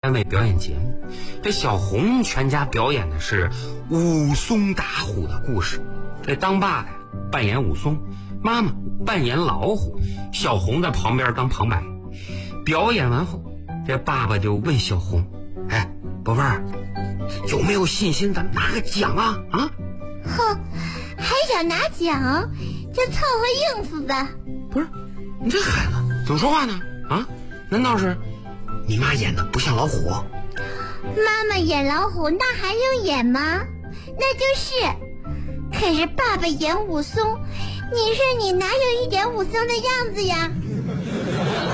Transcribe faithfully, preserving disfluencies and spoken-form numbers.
单位表演节目。这小红全家表演的是武松打虎的故事。这当爸的扮演武松，妈妈扮演老虎，小红在旁边当旁白。表演完后，这爸爸就问小红：“哎，宝贝儿，有没有信心咱们拿个奖啊？啊？” 哼，还想拿奖？就凑合应付吧。 不是，你这孩子怎么说话呢？啊？难道是你妈演的不像老虎？ 妈妈演老虎那还用演吗？那就是。可是爸爸演武松，你说你哪有一点武松的样子呀？